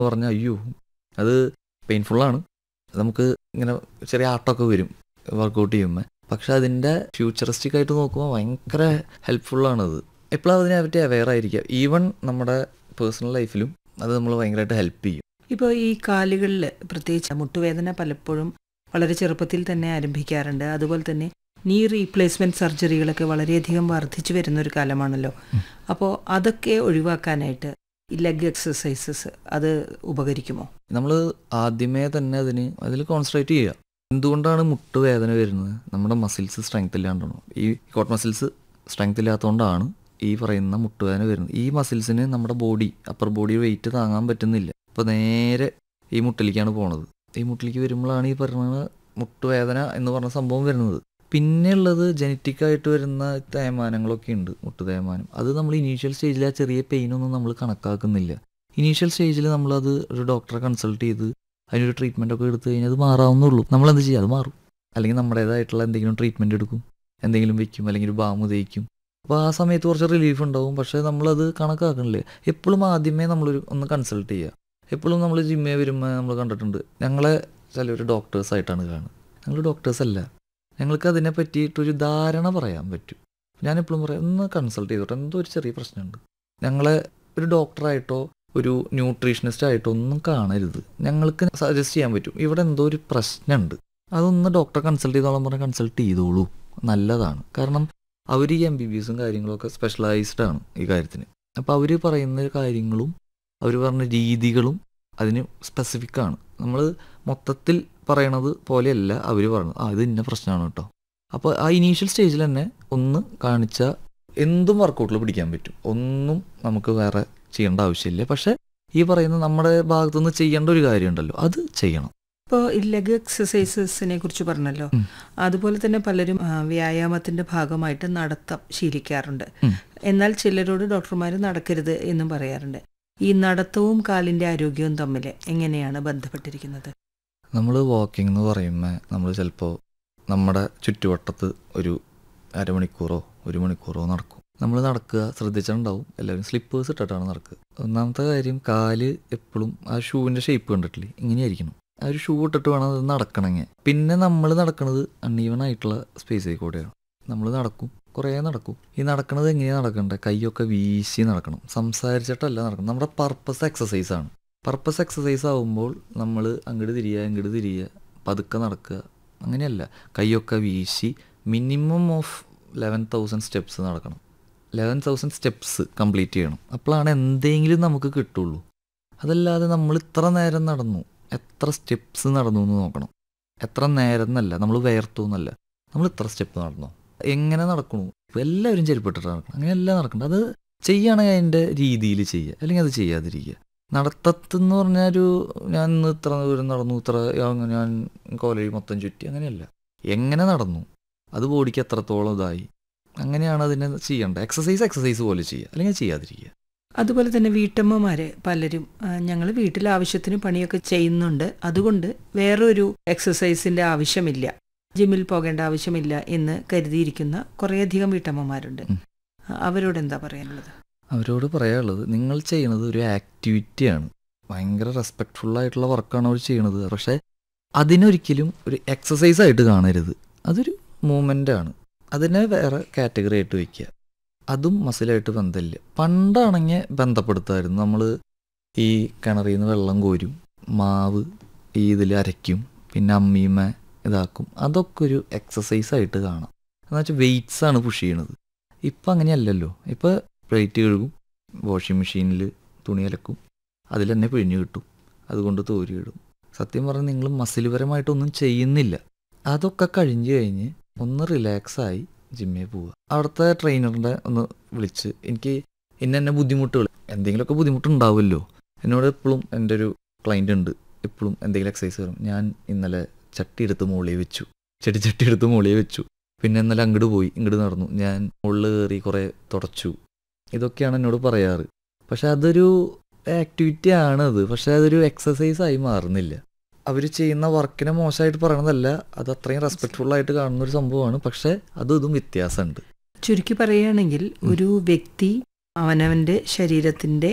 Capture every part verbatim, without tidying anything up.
പറഞ്ഞാൽ അയ്യോ അത് പെയിൻഫുള്ളാണ്, നമുക്ക് ഇങ്ങനെ ചെറിയ ആട്ടമൊക്കെ വരും വർക്കൗട്ട് ചെയ്യുമ്പോൾ. പക്ഷെ അതിൻ്റെ ഫ്യൂച്ചറിസ്റ്റിക് ആയിട്ട് നോക്കുമ്പോൾ ഭയങ്കര ഹെൽപ്ഫുള്ളാണത്. എപ്പോഴും അതിനെ പറ്റി അവെയർ ആയിരിക്കുക. ഈവൻ നമ്മുടെ പേഴ്സണൽ ലൈഫിലും അത് നമ്മൾ ഭയങ്കരമായിട്ട് ഹെൽപ്പ് ചെയ്യും. ഇപ്പോൾ ഈ കാലുകളിൽ പ്രത്യേകിച്ച് മുട്ടുവേദന പലപ്പോഴും വളരെ ചെറുപ്പത്തിൽ തന്നെ ആരംഭിക്കാറുണ്ട്. അതുപോലെ തന്നെ നീ റീപ്ലേസ്മെൻറ്റ് സർജറികളൊക്കെ വളരെയധികം വർദ്ധിച്ചു വരുന്നൊരു കാലമാണല്ലോ. അപ്പോൾ അതൊക്കെ ഒഴിവാക്കാനായിട്ട് ഈ ലെഗ് എക്സസൈസസ് അത് ഉപകരിക്കുമോ? നമ്മൾ ആദ്യമേ തന്നെ അതിന് അതിൽ കോൺസെൻട്രേറ്റ് ചെയ്യുക. എന്തുകൊണ്ടാണ് മുട്ടുവേദന വരുന്നത്? നമ്മുടെ മസിൽസ് സ്ട്രെങ്ത് ഇല്ലാണ്ടാണോ? ഈ കോട്ട് മസിൽസ് സ്ട്രെങ്ത് ഇല്ലാത്തതുകൊണ്ടാണ് ഈ പറയുന്ന മുട്ടുവേദന വരുന്നത്. ഈ മസിൽസിന് നമ്മുടെ ബോഡി അപ്പർ ബോഡി വെയിറ്റ് താങ്ങാൻ പറ്റുന്നില്ല. അപ്പോൾ നേരെ ഈ മുട്ടിലേക്കാണ് പോണത്. ഈ മുട്ടിലേക്ക് വരുമ്പോഴാണ് ഈ പറയുന്ന മുട്ടുവേദന എന്ന് പറഞ്ഞ സംഭവം വരുന്നത്. പിന്നെ ഉള്ളത് ജനറ്റിക്കായിട്ട് വരുന്ന തേയ്മാനങ്ങളൊക്കെ ഉണ്ട്, മുട്ടു തേയ്മാനം. അത് നമ്മൾ ഇനീഷ്യൽ സ്റ്റേജിൽ ആ ചെറിയ പെയിനൊന്നും നമ്മൾ കണക്കാക്കുന്നില്ല. ഇനീഷ്യൽ സ്റ്റേജിൽ നമ്മളത് ഒരു ഡോക്ടറെ കൺസൾട്ട് ചെയ്ത് അതിനൊരു ട്രീറ്റ്മെൻ്റ് ഒക്കെ എടുത്തു കഴിഞ്ഞാൽ അത് മാറാവുന്നുള്ളൂ. നമ്മളെന്ത് ചെയ്യുക? അത് മാറും. അല്ലെങ്കിൽ നമ്മുടേതായിട്ടുള്ള എന്തെങ്കിലും ട്രീറ്റ്മെൻറ്റ് എടുക്കും, എന്തെങ്കിലും വെക്കും, അല്ലെങ്കിൽ ഒരു ബാമ് തേക്കും. അപ്പോൾ ആ സമയത്ത് കുറച്ച് റിലീഫ് ഉണ്ടാവും. പക്ഷേ നമ്മളത് കണക്കാക്കണില്ലേ. എപ്പോഴും ആദ്യമേ നമ്മളൊരു ഒന്ന് കൺസൾട്ട് ചെയ്യുക. എപ്പോഴും നമ്മൾ ജിമ്മേ വരുമ്പോൾ നമ്മൾ കണ്ടിട്ടുണ്ട്, ഞങ്ങളെ ചിലർ ഡോക്ടേഴ്സായിട്ടാണ് കാണുന്നത്. ഞങ്ങൾ ഡോക്ടേഴ്സല്ല. ഞങ്ങൾക്ക് അതിനെ പറ്റിയിട്ടൊരു ധാരണ പറയാൻ പറ്റും. ഞാനെപ്പോഴും പറയാം, ഒന്ന് കൺസൾട്ട് ചെയ്തോട്ടെ, എന്തോ ഒരു ചെറിയ പ്രശ്നമുണ്ട്. ഞങ്ങളെ ഒരു ഡോക്ടറായിട്ടോ ഒരു ന്യൂട്രീഷനിസ്റ്റ് ആയിട്ടോ ഒന്നും കാണരുത്. ഞങ്ങൾക്ക് സജസ്റ്റ് ചെയ്യാൻ പറ്റും, ഇവിടെ എന്തോ ഒരു പ്രശ്നമുണ്ട്, അതൊന്ന് ഡോക്ടറെ കൺസൾട്ട് ചെയ്തോളാൻ പറഞ്ഞാൽ കൺസൾട്ട് ചെയ്തോളൂ, നല്ലതാണ്. കാരണം അവർ ഈ എം ബി ബി എസും കാര്യങ്ങളൊക്കെ സ്പെഷ്യലൈസ്ഡ് ആണ് ഈ കാര്യത്തിന്. അപ്പോൾ അവർ പറയുന്ന കാര്യങ്ങളും അവർ പറഞ്ഞ രീതികളും അതിന് സ്പെസിഫിക് ആണ്. നമ്മൾ മൊത്തത്തിൽ പറയണത് പോലെയല്ല അവർ പറയുന്നത്. ആ ഇത് ഇന്ന പ്രശ്നമാണ് കേട്ടോ. അപ്പോൾ ആ ഇനീഷ്യൽ സ്റ്റേജിൽ തന്നെ ഒന്ന് കാണിച്ചാൽ എന്തും വർക്കൗട്ടിൽ പിടിക്കാൻ പറ്റും. ഒന്നും നമുക്ക് വേറെ ചെയ്യേണ്ട ആവശ്യമില്ല. പക്ഷേ ഈ പറയുന്ന നമ്മുടെ ഭാഗത്തുനിന്ന് ചെയ്യേണ്ട ഒരു കാര്യമുണ്ടല്ലോ, അത് ചെയ്യണം. ഇപ്പോൾ ഈ ലെഗ് എക്സസൈസസിനെ കുറിച്ച് പറഞ്ഞല്ലോ, അതുപോലെ തന്നെ പലരും വ്യായാമത്തിൻ്റെ ഭാഗമായിട്ട് നടത്തം ശീലിക്കാറുണ്ട്. എന്നാൽ ചിലരോട് ഡോക്ടർമാർ നടക്കരുത് എന്നും പറയാറുണ്ട്. ഈ നടത്തവും കാലിൻ്റെ ആരോഗ്യവും തമ്മിൽ എങ്ങനെയാണ് ബന്ധപ്പെട്ടിരിക്കുന്നത്? നമ്മൾ വാക്കിംഗ് എന്ന് പറയുമ്പോൾ നമ്മൾ ചിലപ്പോൾ നമ്മുടെ ചുറ്റുവട്ടത്ത് ഒരു അരമണിക്കൂറോ ഒരു മണിക്കൂറോ നടക്കും. നമ്മൾ നടക്കുക ശ്രദ്ധിച്ചിട്ടുണ്ടാവും, എല്ലാവരും സ്ലിപ്പേഴ്സ് ഇട്ടിട്ടാണ് നടക്കുക. ഒന്നാമത്തെ കാര്യം, കാല് എപ്പോഴും ആ ഷൂവിൻ്റെ ഷേപ്പ് കണ്ടിട്ടില്ലേ, ഇങ്ങനെയായിരിക്കണം. ആ ഒരു ഷൂ ഇട്ടിട്ട് വേണം അത് നടക്കണമെങ്കിൽ. പിന്നെ നമ്മൾ നടക്കുന്നത് അൺഈവൺ ആയിട്ടുള്ള സ്പേസിൽ കൂടെയാണ്. നമ്മൾ നടക്കും, കുറേ നടക്കും. ഈ നടക്കുന്നത് എങ്ങനെയാണ് നടക്കേണ്ടത്? കൈയൊക്കെ വീശി നടക്കണം, സംസാരിച്ചിട്ടല്ല നടക്കണം. നമ്മുടെ പർപ്പസ് എക്സസൈസാണ്. പർപ്പസ് എക്സസൈസ് ആകുമ്പോൾ നമ്മൾ അങ്ങോട്ട് തിരിയുക ഇങ്ങോട്ട് തിരിയുക, പതുക്കെ നടക്കുക, അങ്ങനെയല്ല. കൈയൊക്കെ വീശി minimum of eleven thousand steps നടക്കണം. ലെവൻ തൗസൻഡ് സ്റ്റെപ്സ് കംപ്ലീറ്റ് ചെയ്യണം. അപ്പോഴാണ് എന്തെങ്കിലും നമുക്ക് കിട്ടുള്ളൂ. അതല്ലാതെ നമ്മൾ ഇത്ര നേരം നടന്നു, എത്ര സ്റ്റെപ്സ് നടന്നു എന്ന് നോക്കണം. എത്ര നേരം എന്നല്ല, നമ്മൾ വേർത്തു എന്നല്ല, നമ്മൾ ഇത്ര സ്റ്റെപ്പ് നടന്നു, എങ്ങനെ നടക്കണു. ഇപ്പോൾ എല്ലാവരും ചെരുപ്പിട്ടിട്ട് നടക്കണം, അങ്ങനെയല്ല നടക്കേണ്ടത്. അത് ചെയ്യുകയാണെങ്കിൽ അതിൻ്റെ രീതിയിൽ ചെയ്യുക, അല്ലെങ്കിൽ അത് ചെയ്യാതിരിക്കുക. നടത്തത്തെന്ന് പറഞ്ഞാൽ ഒരു ഞാൻ ഇന്ന് ഇത്ര ദൂരം നടന്നു, ഇത്ര ഞാൻ കോലഴി മൊത്തം ചുറ്റി, അങ്ങനെയല്ല. എങ്ങനെ നടന്നു, അത് ബോഡിക്ക് എത്രത്തോളം ഇതായി, അങ്ങനെയാണ് അതിനെ ചെയ്യേണ്ടത്. എക്സസൈസ് എക്സസൈസ് പോലെ ചെയ്യുക, അല്ലെങ്കിൽ ചെയ്യാതിരിക്കുക. അതുപോലെ തന്നെ വീട്ടമ്മമാർ പലരും ഞങ്ങൾ വീട്ടിൽ ആവശ്യത്തിന് പണിയൊക്കെ ചെയ്യുന്നുണ്ട്, അതുകൊണ്ട് വേറൊരു എക്സസൈസിൻ്റെ ആവശ്യമില്ല, ജിമ്മിൽ പോകേണ്ട ആവശ്യമില്ല എന്ന് കരുതിയിരിക്കുന്ന കുറേയധികം വീട്ടമ്മമാരുണ്ട്. അവരോട് എന്താ പറയാനുള്ളത്? അവരോട് പറയാനുള്ളത്, നിങ്ങൾ ചെയ്യണത് ഒരു ആക്ടിവിറ്റിയാണ്, ഭയങ്കര റെസ്പെക്റ്റ്ഫുള്ളായിട്ടുള്ള വർക്കാണ് അവർ ചെയ്യണത്. പക്ഷേ അതിനൊരിക്കലും ഒരു എക്സസൈസായിട്ട് കാണരുത്. അതൊരു മൂവ്മെൻ്റാണ്. അതിനെ വേറെ കാറ്റഗറി ആയിട്ട് വയ്ക്കുക. അതും മസിലായിട്ട് ബന്ധമില്ല. പണ്ടാണെങ്കിൽ ബന്ധപ്പെടുത്തായിരുന്നു. നമ്മൾ ഈ കിണറിൽ നിന്ന് വെള്ളം കോരും, മാവ് ഈ ഇതിൽ അരയ്ക്കും, പിന്നെ അമ്മീമ്മ ഇതാക്കും. അതൊക്കെ ഒരു എക്സസൈസായിട്ട് കാണാം. എന്ന് വെച്ചാൽ വെയ്റ്റ്സാണ് പുഷ് ചെയ്യണത്. ഇപ്പം അങ്ങനെയല്ലല്ലോ. ഇപ്പോൾ പ്ലേറ്റ് കഴുകും, വാഷിംഗ് മെഷീനിൽ തുണി അലക്കും, അതിൽ തന്നെ പിഴിഞ്ഞ് കിട്ടും, അതുകൊണ്ട് തോരി ഇടും. സത്യം പറഞ്ഞാൽ നിങ്ങൾ മസിൽപരമായിട്ടൊന്നും ചെയ്യുന്നില്ല. അതൊക്കെ കഴിഞ്ഞ് കഴിഞ്ഞ് ഒന്ന് റിലാക്സായി ജിമ്മിൽ പോവുക. അവിടുത്തെ ട്രെയിനറിൻ്റെ ഒന്ന് വിളിച്ച്, എനിക്ക് ഇന്ന എന്നെ ബുദ്ധിമുട്ടുകൾ എന്തെങ്കിലുമൊക്കെ ബുദ്ധിമുട്ടുണ്ടാവുമല്ലോ. എന്നോട് എപ്പോഴും എൻ്റെ ഒരു ക്ലൈൻ്റ് ഉണ്ട്, എപ്പോഴും എന്തെങ്കിലും എക്സസൈസ് വരും. ഞാൻ ഇന്നലെ ചട്ടി എടുത്ത് മുകളിൽ വെച്ചു, ചെടി ചട്ടി എടുത്ത് മുകളിൽ വെച്ചു, പിന്നെ ഇന്നലെ അങ്ങോട്ട് പോയി ഇങ്ങോട്ട് നടന്നു, ഞാൻ മുകളിൽ കയറി കുറേ തുടച്ചു. ഇതൊക്കെയാണ് എന്നോട് പറയാറ്. പക്ഷെ അതൊരു ആക്ടിവിറ്റി ആണത്, പക്ഷേ അതൊരു എക്സസൈസായി മാറുന്നില്ല. അവർ ചെയ്യുന്ന വർക്കിനെ മോശമായിട്ട് പറയണതല്ല, അത് അത്രയും റെസ്പെക്റ്റ്ഫുള്ളായിട്ട് കാണുന്ന ഒരു സംഭവമാണ്. പക്ഷേ അതും ഇതും വ്യത്യാസമുണ്ട്. ചുരുക്കി പറയുകയാണെങ്കിൽ ഒരു വ്യക്തി അവനവൻ്റെ ശരീരത്തിൻ്റെ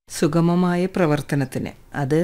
സുഗമമായ പ്രവർത്തനത്തിന് അത്